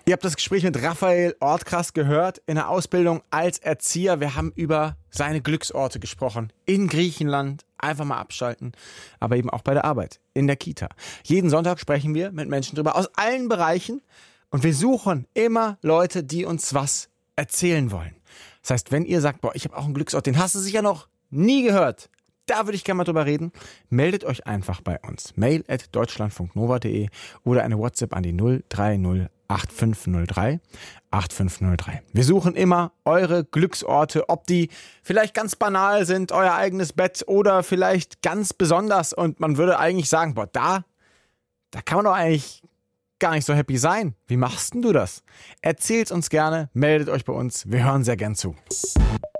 Ihr habt das Gespräch mit Raphael Ortkrass gehört in der Ausbildung als Erzieher. Wir haben über seine Glücksorte gesprochen. In Griechenland, einfach mal abschalten, aber eben auch bei der Arbeit, in der Kita. Jeden Sonntag sprechen wir mit Menschen drüber aus allen Bereichen und wir suchen immer Leute, die uns was erzählen wollen. Das heißt, wenn ihr sagt, boah, ich habe auch einen Glücksort, den hast du sicher noch nie gehört, da würde ich gerne mal drüber reden. Meldet euch einfach bei uns. mail@deutschlandfunknova.de oder eine WhatsApp an die 030 8503 8503. Wir suchen immer eure Glücksorte, ob die vielleicht ganz banal sind, euer eigenes Bett oder vielleicht ganz besonders und man würde eigentlich sagen, boah, da kann man doch eigentlich gar nicht so happy sein. Wie machst denn du das? Erzählt uns gerne, meldet euch bei uns, wir hören sehr gern zu.